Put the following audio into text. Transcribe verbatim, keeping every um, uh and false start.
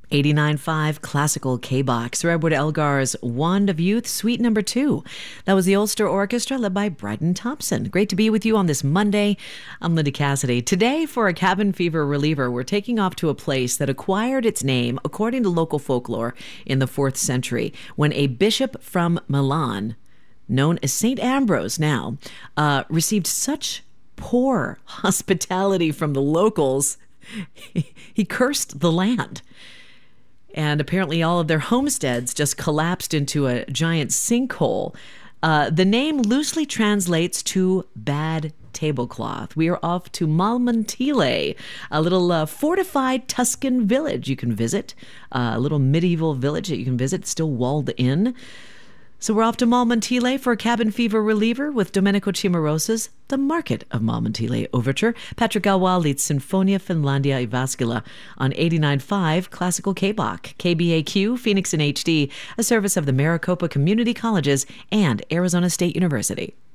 eighty-nine point five Classical K-Box, Redwood Elgar's Wand of Youth, Suite Number Two. That was the Ulster Orchestra led by Bryden Thompson. Great to be with you on this Monday. I'm Linda Cassidy. Today, for a cabin fever reliever, we're taking off to a place that acquired its name, according to local folklore, in the fourth century, when a bishop from Milan, known as Saint Ambrose now, uh, received such poor hospitality from the locals, he, he cursed the land. And apparently all of their homesteads just collapsed into a giant sinkhole. Uh, the name loosely translates to bad tablecloth. We are off to Malmontile, a little uh, fortified Tuscan village you can visit, uh, a little medieval village that you can visit, still walled in. So we're off to Malmontile for a cabin fever reliever with Domenico Cimarosa's The Market of Malmontile Overture. Patrick Galwal leads Sinfonia Finlandia e Vascula on eighty-nine point five Classical K-Bach. K B A Q, Phoenix in H D, a service of the Maricopa Community Colleges and Arizona State University.